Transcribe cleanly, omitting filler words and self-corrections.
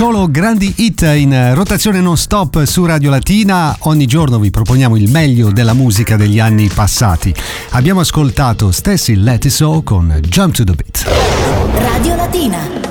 solo grandi hit in rotazione non stop su Radio Latina. Ogni giorno vi proponiamo il meglio della musica degli anni passati. Abbiamo ascoltato Stacy Lattisaw con Jump to the Beat. Radio Latina.